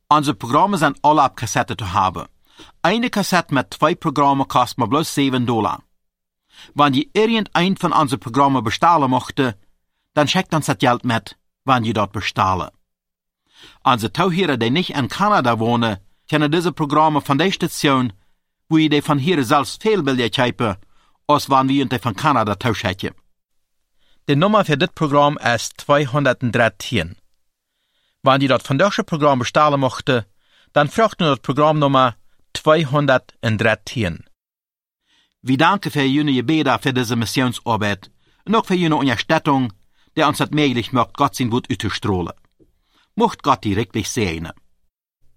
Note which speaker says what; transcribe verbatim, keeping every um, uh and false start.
Speaker 1: Unsere Programme sind alle auf Kassette zu haben. Eine Kassette mit zwei Programmen kostet mir bloß sieben Dollar. Wenn je irgendein von unseren Programmen bestellen möchte, dann schickt uns das Geld mit, wenn je dort bestellen. Unsere Tauhörer, die nicht in Kanada wohnen, kennen diese Programme von der Station, wo je die von hier selbst viel billiger kaufen, als wenn wir die von Kanada tauschen. Die Nummer für das Programm ist zweihundertdreizehn. Wenn ihr das von diesem Programm bestellen möchte, dann fragt ihr das Programmnummer zweihundertdreizehn. Wir danken für Ihre Gebete für diese Missionsarbeit und auch für Ihre Unterstützung, die uns das möglich macht, Gott sein Wort auszustrahlen. Mocht Gott die wirklich segnen.